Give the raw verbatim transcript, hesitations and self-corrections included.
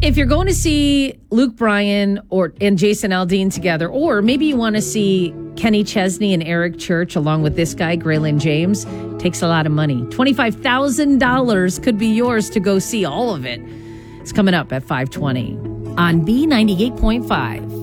If you're going to see Luke Bryan or and Jason Aldean together, or maybe you want to see Kenny Chesney and Eric Church along with this guy, Graylin James, takes a lot of money. twenty-five thousand dollars could be yours to go see all of it. It's coming up at five twenty on B ninety-eight point five.